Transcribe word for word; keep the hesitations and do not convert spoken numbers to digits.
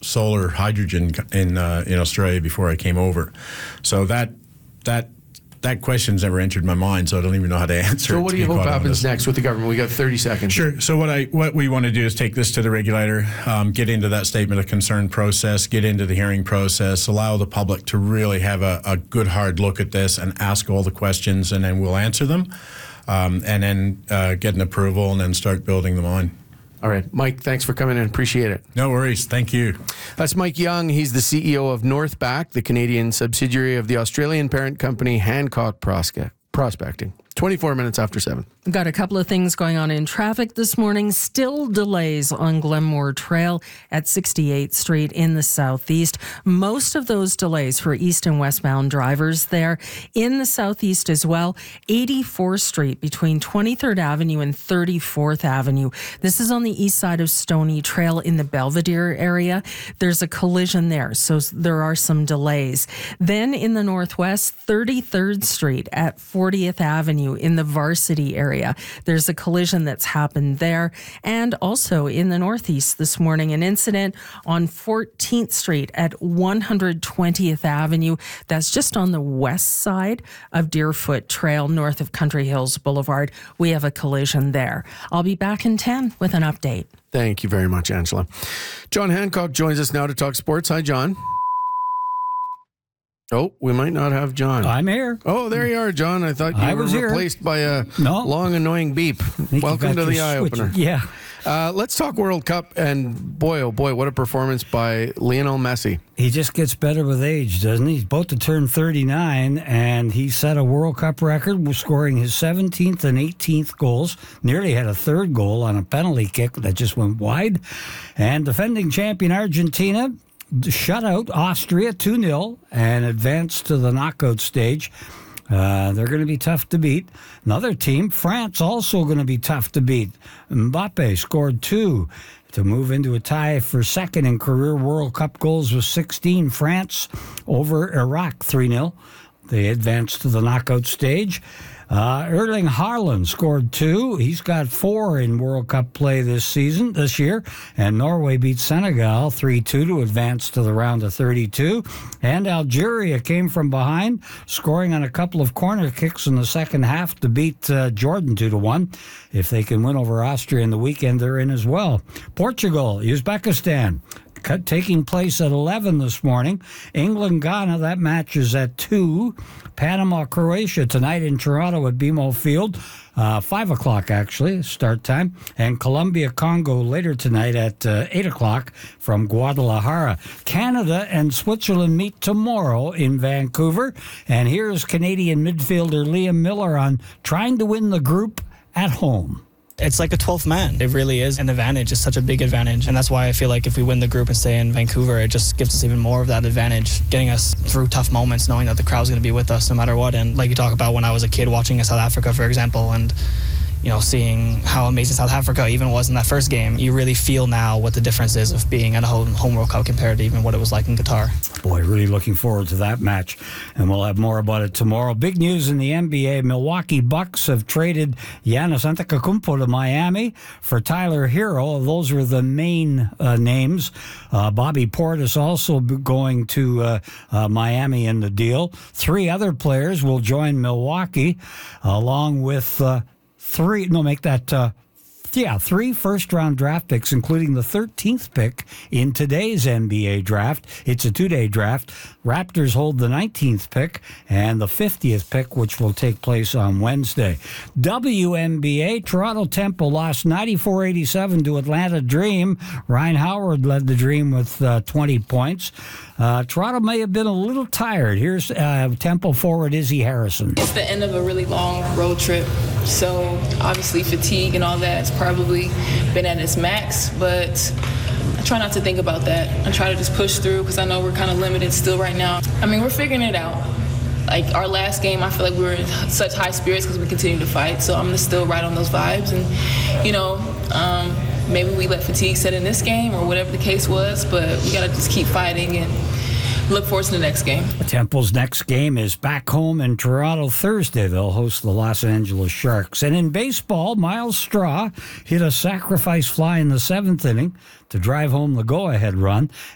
solar hydrogen in uh, in Australia before I came over. So that that that question's never entered my mind, so I don't even know how to answer. So it, what do you hope happens next with the government? We got thirty seconds. Sure. So what I what we want to do is take this to the regulator, um, get into that statement of concern process, get into the hearing process, allow the public to really have a, a good hard look at this and ask all the questions, and then we'll answer them, um, and then uh, get an approval and then start building the mine. All right, Mike, thanks for coming in. Appreciate it. No worries. Thank you. That's Mike Young. He's the C E O of Northback, the Canadian subsidiary of the Australian parent company Hancock Prospecting. twenty-four minutes after seven. Got a couple of things going on in traffic this morning. Still delays on Glenmore Trail at sixty-eighth Street in the southeast. Most of those delays for east and westbound drivers there. In the southeast as well, eighty-fourth Street between twenty-third Avenue and thirty-fourth Avenue. This is on the east side of Stony Trail in the Belvedere area. There's a collision there, so there are some delays. Then in the northwest, thirty-third Street at fortieth Avenue in the Varsity area. There's a collision that's happened there. And also in the northeast this morning, an incident on fourteenth Street at one hundred twentieth Avenue. That's just on the west side of Deerfoot Trail, north of Country Hills Boulevard. We have a collision there. I'll be back in ten with an update. Thank you very much, Angela. John Hancock joins us now to talk sports. Hi, John. Oh, we might not have John. I'm here. Oh, there you are, John. I thought you I were was replaced here. by a no. long, annoying beep. Welcome to the Eye Opener. Yeah. Uh, let's talk World Cup. And boy, oh boy, what a performance by Lionel Messi. He just gets better with age, doesn't he? He's about to turn thirty-nine, and he set a World Cup record, scoring his seventeenth and eighteenth goals. Nearly had a third goal on a penalty kick that just went wide. And defending champion Argentina shut out Austria two nil and advanced to the knockout stage. Uh, they're going to be tough to beat. Another team, France, also going to be tough to beat. Mbappe scored two to move into a tie for second in career World Cup goals with sixteen. France over Iraq three nil. They advanced to the knockout stage. Uh, Erling Haaland scored two. He's got four in World Cup play this season, this year. And Norway beat Senegal three two to advance to the round of thirty-two. And Algeria came from behind, scoring on a couple of corner kicks in the second half to beat uh, Jordan two to one. If they can win over Austria in the weekend, they're in as well. Portugal, Uzbekistan, taking place at eleven this morning. England, Ghana, that match is at two. Panama, Croatia tonight in Toronto at B M O Field. Uh, five o'clock, actually, start time. And Colombia, Congo later tonight at uh, eight o'clock from Guadalajara. Canada and Switzerland meet tomorrow in Vancouver. And here's Canadian midfielder Liam Miller on trying to win the group at home. It's like a twelfth man. It really is an advantage. It's such a big advantage. And that's why I feel like if we win the group and stay in Vancouver, it just gives us even more of that advantage, getting us through tough moments, knowing that the crowd's going to be with us no matter what. And like you talk about when I was a kid watching South Africa, for example, and you know, seeing how amazing South Africa even was in that first game, you really feel now what the difference is of being at a home, home World Cup compared to even what it was like in Qatar. Boy, really looking forward to that match, and we'll have more about it tomorrow. Big news in the N B A. Milwaukee Bucks have traded Giannis Antetokounmpo to Miami for Tyler Hero. Those are the main uh, names. Uh, Bobby Portis also going to uh, uh, Miami in the deal. Three other players will join Milwaukee, along with uh, Three, no, make that, uh, yeah, three first-round draft picks, including the thirteenth pick in today's N B A draft. It's a two-day draft. Raptors hold the nineteenth pick and the fiftieth pick, which will take place on Wednesday. W N B A, Toronto Temple lost ninety-four eighty-seven to Atlanta Dream. Ryan Howard led the Dream with uh, twenty points. Uh, Toronto may have been a little tired. Here's uh, Temple forward Izzy Harrison. It's the end of a really long road trip, so obviously fatigue and all that has probably been at its max, but I try not to think about that. I try to just push through because I know we're kind of limited still right now. I mean, we're figuring it out. Like our last game, I feel like we were in such high spirits because we continue to fight, so I'm gonna still ride on those vibes. And, you know, um, maybe we let fatigue set in this game or whatever the case was, but we gotta just keep fighting and look forward to the next game. Temple's next game is back home in Toronto Thursday. They'll host the Los Angeles Sharks. And in baseball, Miles Straw hit a sacrifice fly in the seventh inning to drive home the go-ahead run.